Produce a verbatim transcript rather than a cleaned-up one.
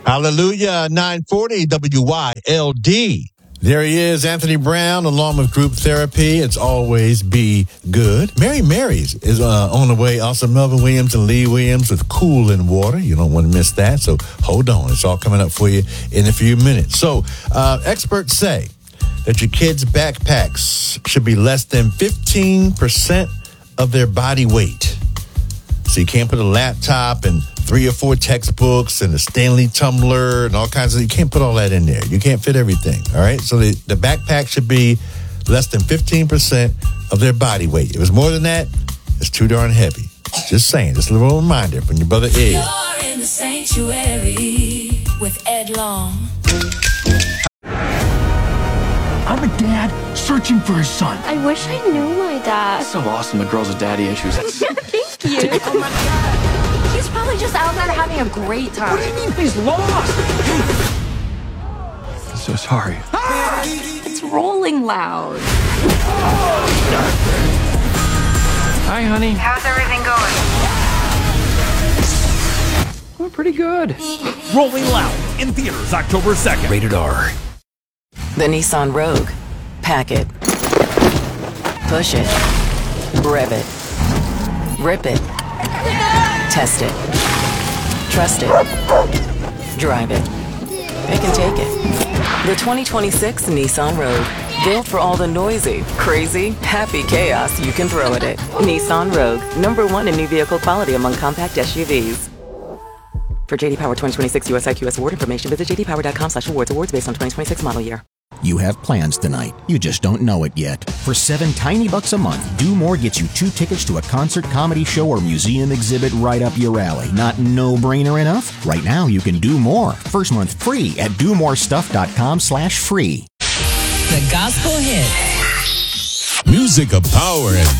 Hallelujah, nine forty W Y L D. There he is, Anthony Brown, along with Group Therapy. It's always be good. Mary Mary's is uh, on the way. Also, Melvin Williams and Lee Williams with Cool in Water. You don't want to miss that, so hold on. It's all coming up for you in a few minutes. So, uh, experts say that your kids' backpacks should be less than fifteen percent of their body weight. So you can't put a laptop and three or four textbooks and a Stanley tumbler and all kinds of, you can't put all that in there. You can't fit everything, all right? So the, the backpack should be less than fifteen percent of their body weight. If it's more than that, it's too darn heavy. Just saying, just a little reminder from your brother Ed. You're in the sanctuary with Ed Long. I'm a dad searching for his son. I wish I knew my dad. It's so awesome that girls with daddy issues. Thank you. Oh my God. He's probably just out there having a great time. What do you mean he's lost? I'm so sorry. It's rolling loud. Hi, honey. How's everything going? We're pretty good. Rolling Loud in theaters October second. Rated R. The Nissan Rogue. Pack it. Push it. Rev it. Rip it. Test it. Trust it. Drive it. It can take it. The twenty twenty-six Nissan Rogue. Built for all the noisy, crazy, happy chaos you can throw at it. Nissan Rogue. Number one in new vehicle quality among compact S U Vs. For J D Power twenty twenty-six U S I Q S award information, visit j d power dot com slash awards. Awards based on twenty twenty-six model year. You have plans tonight. You just don't know it yet. For seven tiny bucks a month, Do More gets you two tickets to a concert, comedy show, or museum exhibit right up your alley. Not no-brainer enough? Right now, you can do more. First month free at do more stuff dot com slash free. The Gospel Hit. Music of power and